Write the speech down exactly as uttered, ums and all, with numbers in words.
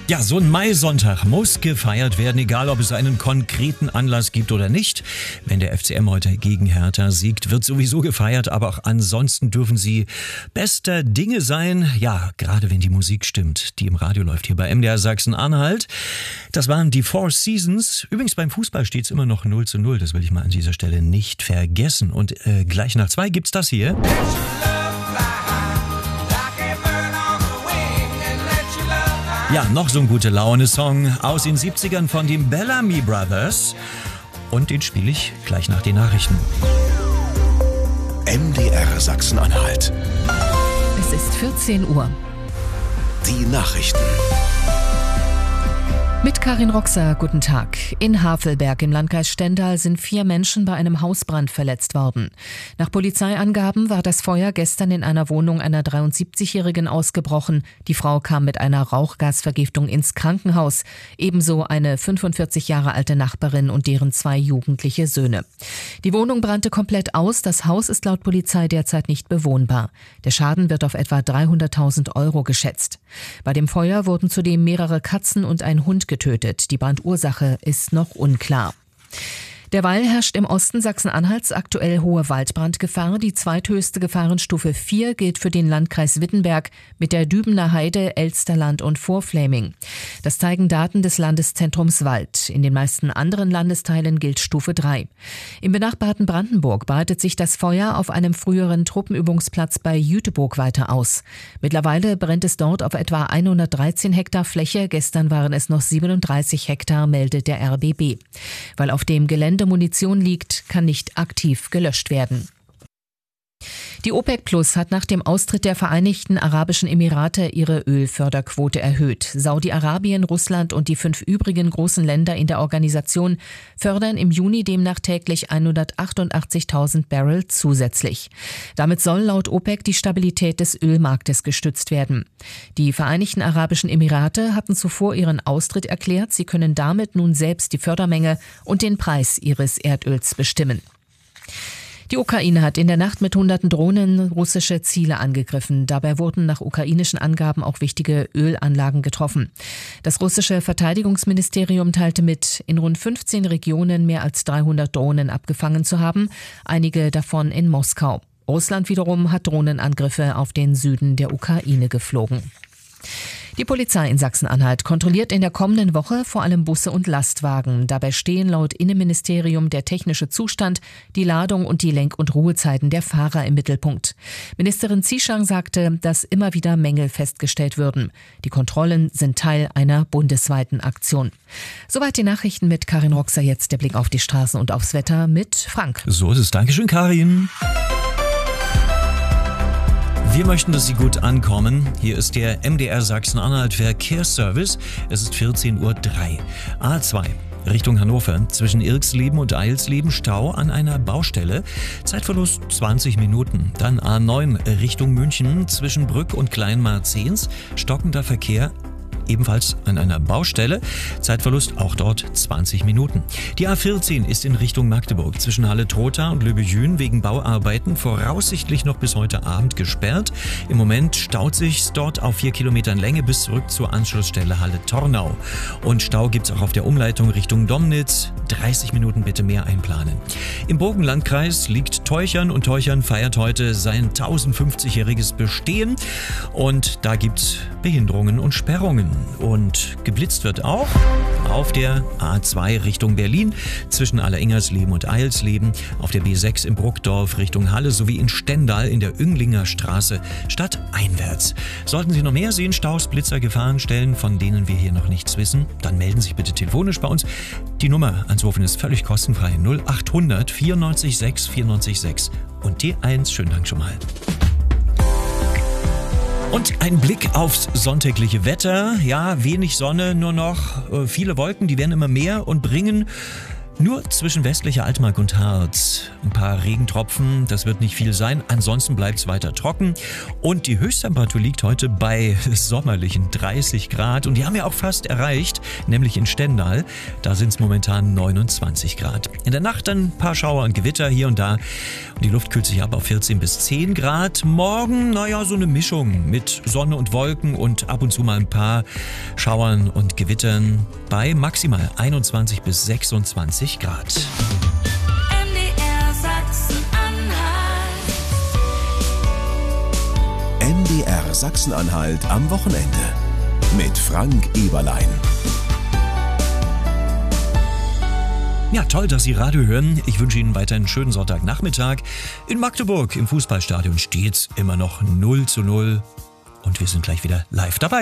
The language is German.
Ja, so ein Maisonntag muss gefeiert werden, egal ob es einen konkreten Anlass gibt oder nicht. Wenn der F C M heute gegen Hertha siegt, wird sowieso gefeiert, aber auch ansonsten dürfen sie bester Dinge sein. Ja, gerade wenn die Musik stimmt, die im Radio läuft hier bei M D R Sachsen-Anhalt. Das waren die Four Seasons. Übrigens beim Fußball steht es immer noch null zu null, das will ich mal an dieser Stelle nicht vergessen. Und äh, gleich nach zwei gibt's das hier. Ja, noch so ein gute Laune-Song aus den siebzigern von den Bellamy Brothers. Und den spiele ich gleich nach den Nachrichten. M D R Sachsen-Anhalt. Es ist vierzehn Uhr. Die Nachrichten. Mit Karin Roxer, guten Tag. In Havelberg im Landkreis Stendal sind vier Menschen bei einem Hausbrand verletzt worden. Nach Polizeiangaben war das Feuer gestern in einer Wohnung einer dreiundsiebzigjährigen ausgebrochen. Die Frau kam mit einer Rauchgasvergiftung ins Krankenhaus. Ebenso eine fünfundvierzig Jahre alte Nachbarin und deren zwei jugendliche Söhne. Die Wohnung brannte komplett aus. Das Haus ist laut Polizei derzeit nicht bewohnbar. Der Schaden wird auf etwa dreihunderttausend Euro geschätzt. Bei dem Feuer wurden zudem mehrere Katzen und ein Hund getötet. Die Brandursache ist noch unklar. Derweil herrscht im Osten Sachsen-Anhalts aktuell hohe Waldbrandgefahr. Die zweithöchste Gefahrenstufe vier gilt für den Landkreis Wittenberg mit der Dübener Heide, Elsterland und Vorfläming. Das zeigen Daten des Landeszentrums Wald. In den meisten anderen Landesteilen gilt Stufe drei. Im benachbarten Brandenburg breitet sich das Feuer auf einem früheren Truppenübungsplatz bei Jüterbog weiter aus. Mittlerweile brennt es dort auf etwa hundertdreizehn Hektar Fläche. Gestern waren es noch siebenunddreißig Hektar, meldet der R B B. Weil auf dem Gelände Munition liegt, kann nicht aktiv gelöscht werden. Die OPEC Plus hat nach dem Austritt der Vereinigten Arabischen Emirate ihre Ölförderquote erhöht. Saudi-Arabien, Russland und die fünf übrigen großen Länder in der Organisation fördern im Juni demnach täglich hundertachtundachtzigtausend Barrel zusätzlich. Damit soll laut OPEC die Stabilität des Ölmarktes gestützt werden. Die Vereinigten Arabischen Emirate hatten zuvor ihren Austritt erklärt. Sie können damit nun selbst die Fördermenge und den Preis ihres Erdöls bestimmen. Die Ukraine hat in der Nacht mit hunderten Drohnen russische Ziele angegriffen. Dabei wurden nach ukrainischen Angaben auch wichtige Ölanlagen getroffen. Das russische Verteidigungsministerium teilte mit, in rund fünfzehn Regionen mehr als dreihundert Drohnen abgefangen zu haben, einige davon in Moskau. Russland wiederum hat Drohnenangriffe auf den Süden der Ukraine geflogen. Die Polizei in Sachsen-Anhalt kontrolliert in der kommenden Woche vor allem Busse und Lastwagen. Dabei stehen laut Innenministerium der technische Zustand, die Ladung und die Lenk- und Ruhezeiten der Fahrer im Mittelpunkt. Ministerin Zieschang sagte, dass immer wieder Mängel festgestellt würden. Die Kontrollen sind Teil einer bundesweiten Aktion. Soweit die Nachrichten mit Karin Roxer. Jetzt der Blick auf die Straßen und aufs Wetter mit Frank. So ist es. Dankeschön, Karin. Wir möchten, dass Sie gut ankommen. Hier ist der M D R Sachsen-Anhalt Verkehrsservice. Es ist vierzehn Uhr drei. A zwei Richtung Hannover. Zwischen Irxleben und Eilsleben Stau an einer Baustelle. Zeitverlust zwanzig Minuten. Dann A neun Richtung München. Zwischen Brück und Kleinmarzens. Stockender Verkehr. Ebenfalls an einer Baustelle. Zeitverlust auch dort zwanzig Minuten. Die A vierzehn ist in Richtung Magdeburg zwischen Halle-Trotha und Löbejün wegen Bauarbeiten voraussichtlich noch bis heute Abend gesperrt. Im Moment staut sich's dort auf vier Kilometern Länge bis zurück zur Anschlussstelle Halle-Tornau. Und Stau gibt's auch auf der Umleitung Richtung Domnitz. dreißig Minuten bitte mehr einplanen. Im Burgenlandkreis liegt Teuchern und Teuchern feiert heute sein tausendfünfzigjähriges Bestehen. Und da gibt's Behinderungen und Sperrungen. Und geblitzt wird auch auf der A zwei Richtung Berlin zwischen Alleringersleben und Eilsleben, auf der B sechs im Bruckdorf Richtung Halle sowie in Stendal in der Önglinger Straße stadteinwärts. Sollten Sie noch mehr sehen, Staus, Blitzer, Gefahrenstellen, von denen wir hier noch nichts wissen, dann melden Sie sich bitte telefonisch bei uns. Die Nummer anzurufen ist völlig kostenfrei null achthundert vierundneunzig sechs vierundneunzig sechs und T eins. Schönen Dank schon mal. Und ein Blick aufs sonntägliche Wetter. Ja, wenig Sonne, nur noch äh, viele Wolken, die werden immer mehr und bringen Nur zwischen westlicher Altmark und Harz ein paar Regentropfen, das wird nicht viel sein. Ansonsten bleibt es weiter trocken und die Höchsttemperatur liegt heute bei sommerlichen dreißig Grad und die haben wir auch fast erreicht, nämlich in Stendal. Da sind es momentan neunundzwanzig Grad. In der Nacht dann ein paar Schauer und Gewitter hier und da und die Luft kühlt sich ab auf vierzehn bis zehn Grad. Morgen, naja, so eine Mischung mit Sonne und Wolken und ab und zu mal ein paar Schauern und Gewittern bei maximal einundzwanzig bis sechsundzwanzig Grad. M D R Sachsen-Anhalt. M D R Sachsen-Anhalt am Wochenende mit Frank Eberlein. Ja, toll, dass Sie Radio hören. Ich wünsche Ihnen weiter einen schönen Sonntagnachmittag. In Magdeburg im Fußballstadion steht's immer noch null zu null und wir sind gleich wieder live dabei.